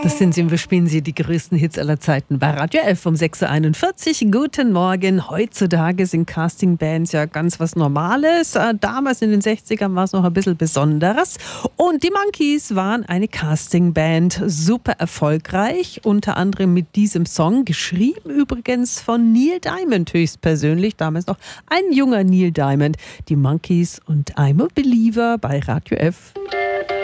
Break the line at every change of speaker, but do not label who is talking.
Das sind sie und wir spielen sie die größten Hits aller Zeiten bei Radio F um 6.41 Uhr. Guten Morgen. Heutzutage sind Castingbands ja ganz was Normales. Damals in den 60ern war es noch ein bisschen Besonderes. Und die Monkees waren eine Castingband, super erfolgreich. Unter anderem mit diesem Song, geschrieben übrigens von Neil Diamond höchstpersönlich. Damals noch ein junger Neil Diamond. Die Monkees und I'm a Believer bei Radio F.